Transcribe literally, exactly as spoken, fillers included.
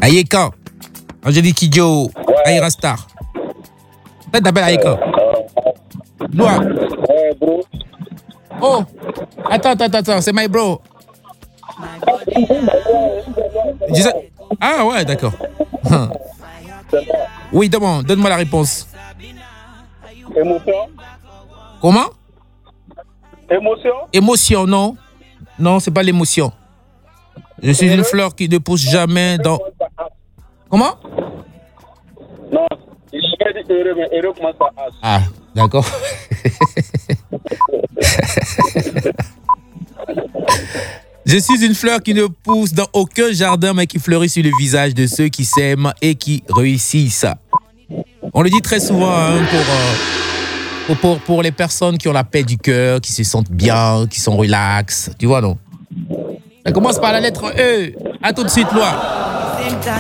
Ayeka. Angélique Kidjo. Ouais. Aïra Star. Peut-être t'appelles Ayeka. Noah. Ouais, bro. Oh. Attends, attends, attends. C'est my bro. Disais... Ah ouais, d'accord. Oui, demande, donne-moi la réponse. Émotion. Comment? Émotion. Émotion, non. Non, c'est pas l'émotion. Je suis une fleur qui ne pousse jamais dans... Comment? Non, je suis heureux, mais heureux commence par H. Ah, d'accord. Je suis une fleur qui ne pousse dans aucun jardin, mais qui fleurit sur le visage de ceux qui s'aiment et qui réussissent. On le dit très souvent hein, pour, euh, pour, pour, pour les personnes qui ont la paix du cœur, qui se sentent bien, qui sont relax. Tu vois, non? Ça commence par la lettre E. À tout de suite, Loi.